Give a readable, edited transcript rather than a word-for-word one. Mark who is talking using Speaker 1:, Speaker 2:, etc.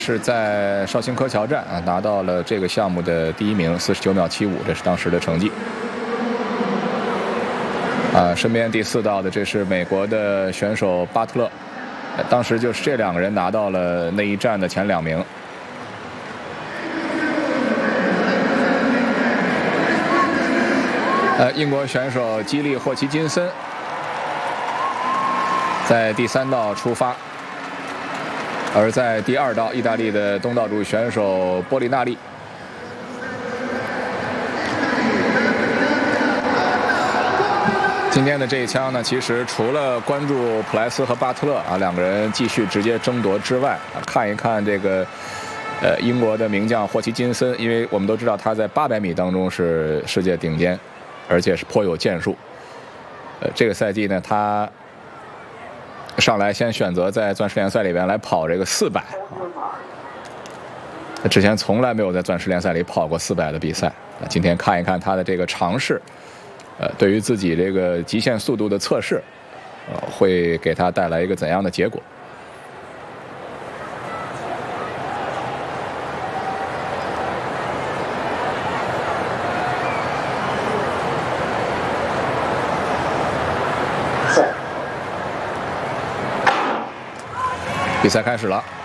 Speaker 1: 是在绍兴柯桥站啊拿到了这个项目的第1名，49秒75，这是当时的成绩。身边第4道的这是美国的选手巴特勒，当时就是这2个人拿到了那一站的前2名。英国选手基利霍奇金森在第3道出发。而在第2道，意大利的东道主选手波利纳利，今天的这一枪呢，其实除了关注普莱斯和巴特勒2个人继续直接争夺之外，看一看这个英国的名将霍奇金森，因为我们都知道他在800米当中是世界顶尖，而且是颇有建树。这个赛季呢，他上来先选择在钻石联赛里边来跑这个400，之前从来没有在钻石联赛里跑过400的比赛。今天看一看他的这个尝试，对于自己这个极限速度的测试，会给他带来一个怎样的结果？比赛开始了。